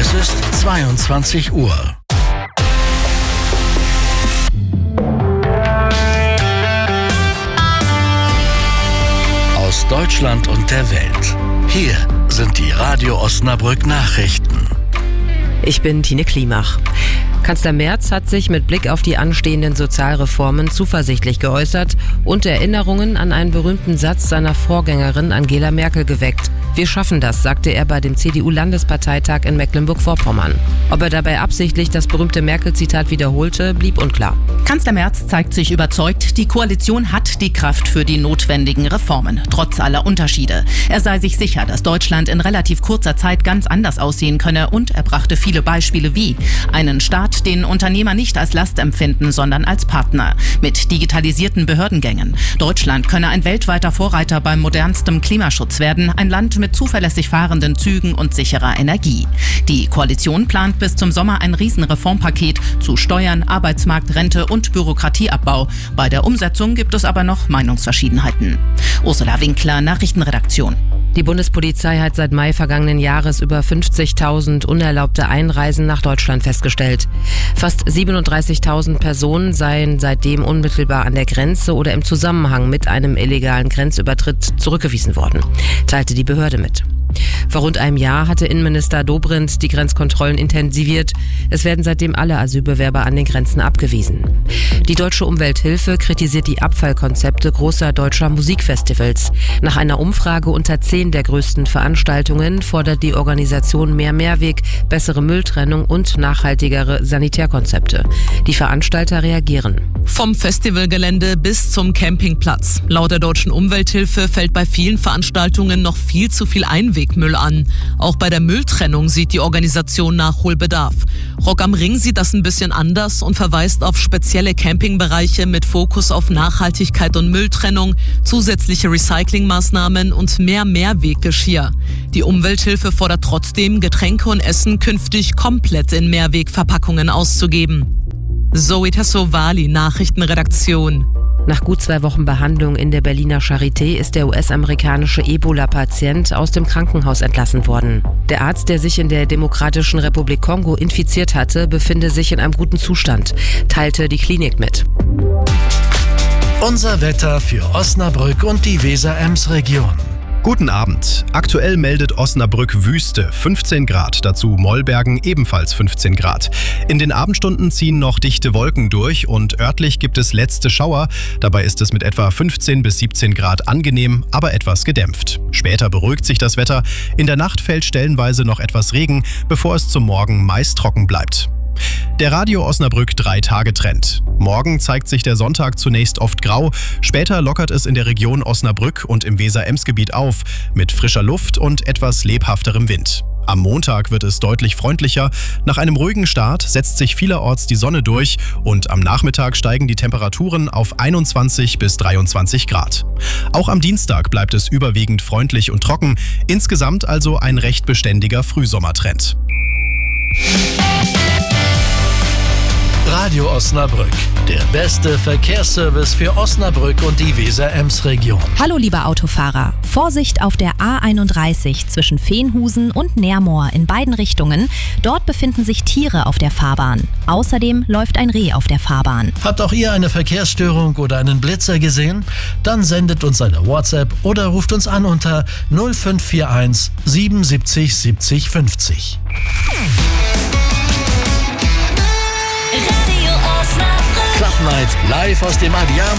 Es ist 22 Uhr. Aus Deutschland und der Welt. Hier sind die Radio Osnabrück Nachrichten. Ich bin Tine Klimach. Kanzler Merz hat sich mit Blick auf die anstehenden Sozialreformen zuversichtlich geäußert und Erinnerungen an einen berühmten Satz seiner Vorgängerin Angela Merkel geweckt. Wir schaffen das, sagte er bei dem CDU-Landesparteitag in Mecklenburg-Vorpommern. Ob er dabei absichtlich das berühmte Merkel-Zitat wiederholte, blieb unklar. Kanzler Merz zeigt sich überzeugt, die Koalition hat die Kraft für die notwendigen Reformen, trotz aller Unterschiede. Er sei sich sicher, dass Deutschland in relativ kurzer Zeit ganz anders aussehen könne, und er brachte viele Beispiele wie einen Staat, den Unternehmer nicht als Last empfinden, sondern als Partner, mit digitalisierten Behördengängen. Deutschland könne ein weltweiter Vorreiter beim modernstem Klimaschutz werden, ein Land mit zuverlässig fahrenden Zügen und sicherer Energie. Die Koalition plant bis zum Sommer ein Riesenreformpaket zu Steuern, Arbeitsmarkt, Rente und Bürokratieabbau. Bei der Umsetzung gibt es aber noch Meinungsverschiedenheiten. Ursula Winkler, Nachrichtenredaktion. Die Bundespolizei hat seit Mai vergangenen Jahres über 50.000 unerlaubte Einreisen nach Deutschland festgestellt. Fast 37.000 Personen seien seitdem unmittelbar an der Grenze oder im Zusammenhang mit einem illegalen Grenzübertritt zurückgewiesen worden, teilte die Behörde mit. Vor rund einem Jahr hatte Innenminister Dobrindt die Grenzkontrollen intensiviert. Es werden seitdem alle Asylbewerber an den Grenzen abgewiesen. Die Deutsche Umwelthilfe kritisiert die Abfallkonzepte großer deutscher Musikfestivals. Nach einer Umfrage unter 10 der größten Veranstaltungen fordert die Organisation mehr Mehrweg, bessere Mülltrennung und nachhaltigere Sanitärkonzepte. Die Veranstalter reagieren. Vom Festivalgelände bis zum Campingplatz. Laut der Deutschen Umwelthilfe fällt bei vielen Veranstaltungen noch viel zu viel Einwegmüll an. Auch bei der Mülltrennung sieht die Organisation Nachholbedarf. Rock am Ring sieht das ein bisschen anders und verweist auf spezielle Campingbereiche mit Fokus auf Nachhaltigkeit und Mülltrennung, zusätzliche Recyclingmaßnahmen und mehr Mehrweggeschirr. Die Umwelthilfe fordert trotzdem, Getränke und Essen künftig komplett in Mehrwegverpackungen auszugeben. Zoe Tassovali, Nachrichtenredaktion. Nach gut 2 Wochen Behandlung in der Berliner Charité ist der US-amerikanische Ebola-Patient aus dem Krankenhaus entlassen worden. Der Arzt, der sich in der Demokratischen Republik Kongo infiziert hatte, befinde sich in einem guten Zustand, teilte die Klinik mit. Unser Wetter für Osnabrück und die Weser-Ems-Region. Guten Abend. Aktuell meldet Osnabrück Wüste, 15 Grad, dazu Mollbergen ebenfalls 15 Grad. In den Abendstunden ziehen noch dichte Wolken durch und örtlich gibt es letzte Schauer. Dabei ist es mit etwa 15 bis 17 Grad angenehm, aber etwas gedämpft. Später beruhigt sich das Wetter. In der Nacht fällt stellenweise noch etwas Regen, bevor es zum Morgen meist trocken bleibt. Der Radio Osnabrück 3-Tage-Trend. Morgen zeigt sich der Sonntag zunächst oft grau, später lockert es in der Region Osnabrück und im Weser-Ems-Gebiet auf, mit frischer Luft und etwas lebhafterem Wind. Am Montag wird es deutlich freundlicher. Nach einem ruhigen Start setzt sich vielerorts die Sonne durch und am Nachmittag steigen die Temperaturen auf 21 bis 23 Grad. Auch am Dienstag bleibt es überwiegend freundlich und trocken, insgesamt also ein recht beständiger Frühsommertrend. Radio Osnabrück, der beste Verkehrsservice für Osnabrück und die Weser-Ems-Region. Hallo liebe Autofahrer, Vorsicht auf der A31 zwischen Veenhusen und Neermoor in beiden Richtungen. Dort befinden sich Tiere auf der Fahrbahn. Außerdem läuft ein Reh auf der Fahrbahn. Habt auch ihr eine Verkehrsstörung oder einen Blitzer gesehen? Dann sendet uns eine WhatsApp oder ruft uns an unter 0541 77 70 50. Club Night live aus dem Adiamo